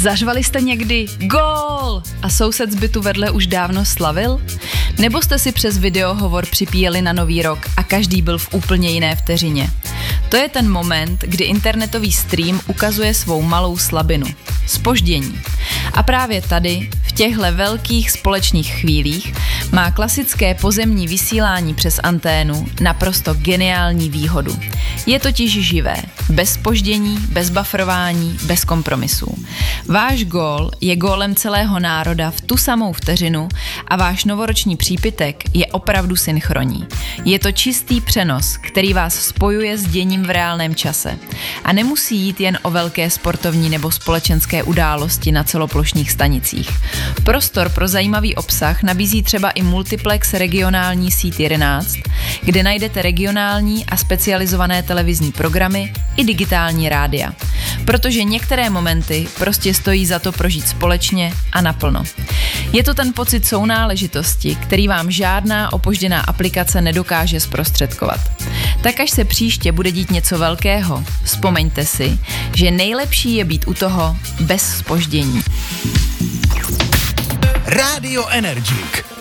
Zařvali jste někdy gól a soused z bytu vedle už dávno slavil? Nebo jste si přes videohovor připíjeli na Nový rok a každý byl v úplně jiné vteřině? To je ten moment, kdy internetový stream ukazuje svou malou slabinu. Zpoždění. A právě tady, v těchto velkých společných chvílích, má klasické pozemní vysílání přes anténu naprosto geniální výhodu. Je totiž živé, bez zpoždění, bez bufferování, bez kompromisů. Váš gól je gólem celého národa v tu samou vteřinu a váš novoroční přípitek je opravdu synchronní. Je to čistý přenos, který vás spojuje s děním v reálném čase. A nemusí jít jen o velké sportovní nebo společenské události na celoplošných stanicích. Prostor pro zajímavý obsah nabízí třeba i multiplex regionální síť 11, kde najdete regionální a specializované televizní programy i digitální rádia. Protože některé momenty prostě stojí za to prožít společně a naplno. Je to ten pocit sounáležitosti, který vám žádná opožděná aplikace nedokáže zprostředkovat. Tak až se příště bude dít něco velkého, vzpomeňte si, že nejlepší je být u toho bez zpoždění. Radio Energik.